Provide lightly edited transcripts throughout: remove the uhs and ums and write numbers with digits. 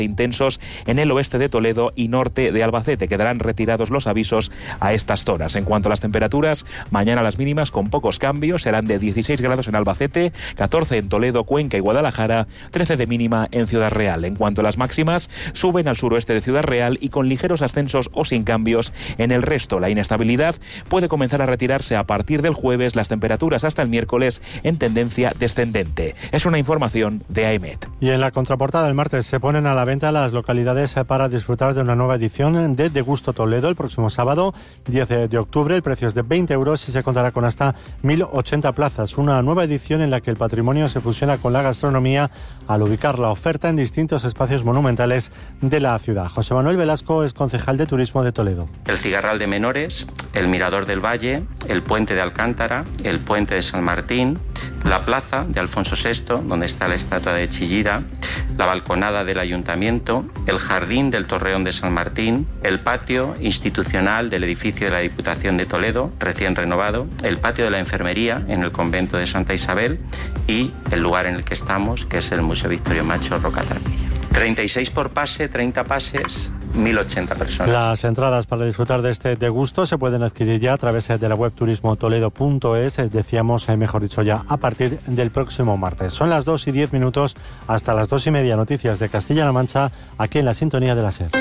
intensos en el oeste de Toledo y norte de Albacete. Quedarán retirados los avisos a estas zonas. En cuanto a las temperaturas, mañana las mínimas con pocos cambios serán de 16 grados en Albacete, 14 en Toledo, Cuenca y Guadalajara, 13 de mínima en Ciudad Real. En cuanto a las máximas, suben al suroeste de Ciudad Real y con ligeros ascensos o sin cambios en el resto. La inestabilidad puede comenzar a retirarse a partir del jueves, las temperaturas hasta el miércoles en tendencia descendente. Es una información de AEMET. Y en la contraportada del martes se ponen a la venta las localidades para disfrutar de una nueva edición de De Gusto Toledo el próximo sábado, 10 de octubre. El precio es de 20 euros y se contará con hasta 1.080 plazas. Una nueva edición en la que el patrimonio se fusiona con la gastronomía al ubicar la oferta en distintos espacios monumentales de la ciudad. José Manuel Velasco es concejal de Turismo de Toledo. El Cigarral de Menores, el Mirador del Valle, el Puente de Alcántara, el Puente de San Martín, la Plaza de Alfonso VI, donde está la estatua de Chillida, la balconada del Ayuntamiento, el Jardín del Torreón de San Martín, el patio institucional del edificio de la Diputación de Toledo, recién renovado, el patio de la Enfermería en el convento de Santa Isabel y el lugar en el que estamos, que es el Museo Victorio Macho Roca Tarbilla. 36 por pase, 30 pases, 1.080 personas. Las entradas para disfrutar de este degusto se pueden adquirir ya a través de la web turismotoledo.es, decíamos, mejor dicho, ya a partir del próximo martes. Son las 2:10, hasta las 2:30, noticias de Castilla-La Mancha, aquí en la sintonía de la SER.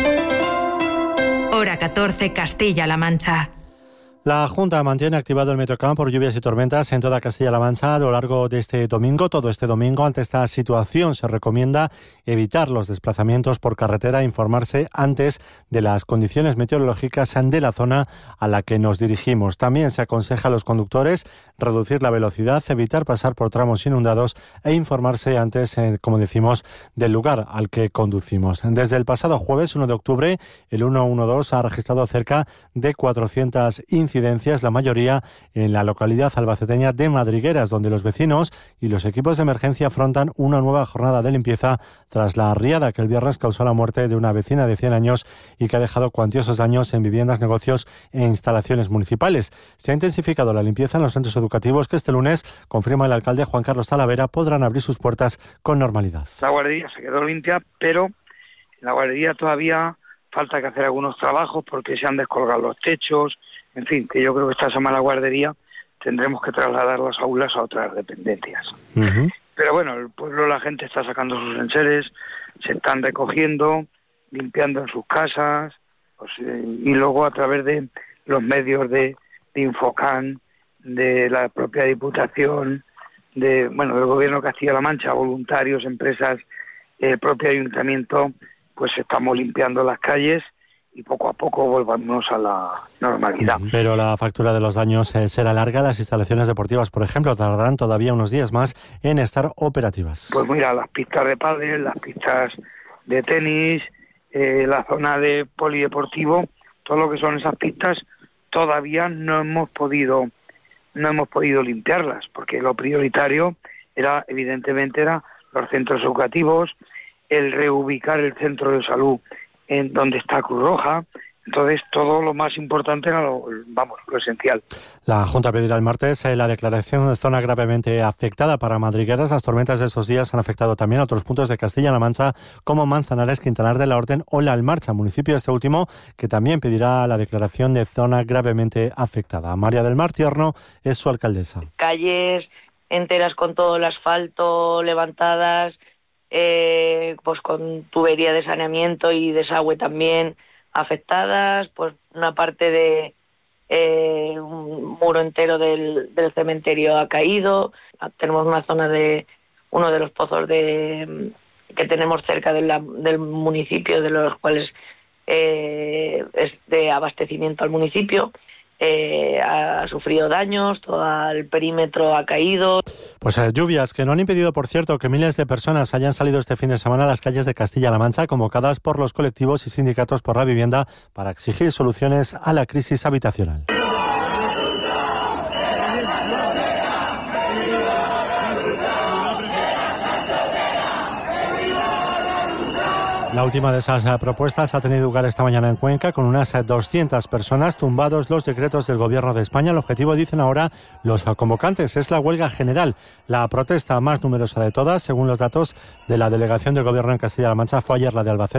Hora 14, Castilla-La Mancha. La Junta mantiene activado el Metrocam por lluvias y tormentas en toda Castilla-La Mancha a lo largo de este domingo. Todo este domingo, ante esta situación, se recomienda evitar los desplazamientos por carretera e informarse antes de las condiciones meteorológicas de la zona a la que nos dirigimos. También se aconseja a los conductores reducir la velocidad, evitar pasar por tramos inundados e informarse antes, como decimos, del lugar al que conducimos. Desde el pasado jueves 1 de octubre, el 112 ha registrado cerca de 400 incidencias, la mayoría en la localidad albaceteña de Madrigueras, donde los vecinos y los equipos de emergencia afrontan una nueva jornada de limpieza tras la riada que el viernes causó la muerte de una vecina de 100 años y que ha dejado cuantiosos daños en viviendas, negocios e instalaciones municipales. Se ha intensificado la limpieza en los centros educativos que este lunes, confirma el alcalde Juan Carlos Talavera, podrán abrir sus puertas con normalidad. La guardería se quedó limpia, pero en la guardería todavía falta que hacer algunos trabajos porque se han descolgado los techos. En fin, que yo creo que esta semana la guardería tendremos que trasladar las aulas a otras dependencias. Pero bueno, el pueblo, la gente está sacando sus enseres, se están recogiendo, limpiando en sus casas, y luego a través de los medios de Infocan, de la propia Diputación, del Gobierno de Castilla-La Mancha, voluntarios, empresas, el propio Ayuntamiento, pues estamos limpiando las calles y poco a poco volvamos a la normalidad. Pero la factura de los daños será larga. Las instalaciones deportivas, por ejemplo, tardarán todavía unos días más en estar operativas. Pues mira, las pistas de pádel, las pistas de tenis, la zona de polideportivo, todo lo que son esas pistas, todavía no hemos podido limpiarlas, porque lo prioritario era los centros educativos, el reubicar el centro de salud en donde está Cruz Roja. Entonces, todo lo más importante era lo esencial. La Junta pedirá el martes la declaración de zona gravemente afectada para Madrigueras. Las tormentas de estos días han afectado también a otros puntos de Castilla-La Mancha, como Manzanares, Quintanar de la Orden o La Almarcha, municipio este último que también pedirá la declaración de zona gravemente afectada. María del Mar Tierno es su alcaldesa. Calles enteras con todo el asfalto levantadas, pues con tubería de saneamiento y desagüe también afectadas, pues una parte de un muro entero del cementerio ha caído. Tenemos una zona de uno de los pozos que tenemos cerca del municipio, de los cuales es de abastecimiento al municipio. Ha sufrido daños, todo el perímetro ha caído. Pues lluvias que no han impedido, por cierto, que miles de personas hayan salido este fin de semana a las calles de Castilla-La Mancha, convocadas por los colectivos y sindicatos por la vivienda para exigir soluciones a la crisis habitacional. La última de esas propuestas ha tenido lugar esta mañana en Cuenca, con unas 200 personas, tumbados los decretos del Gobierno de España. El objetivo, dicen ahora los convocantes, es la huelga general. La protesta más numerosa de todas, según los datos de la delegación del Gobierno en Castilla-La Mancha, fue ayer la de Albacete.